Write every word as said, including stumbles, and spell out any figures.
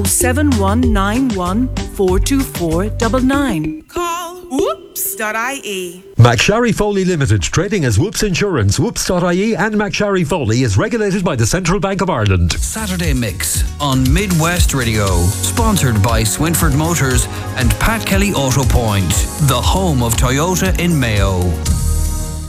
seven one nine one four two four nine nine. Call whoops dot I E. McSharry Foley Limited, trading as Whoops Insurance, whoops dot I E and McSharry Foley is regulated by the Central Bank of Ireland. Saturday Mix on Midwest Radio, sponsored by Swinford Motors and Pat Kelly Auto Point, the home of Toyota in Mayo.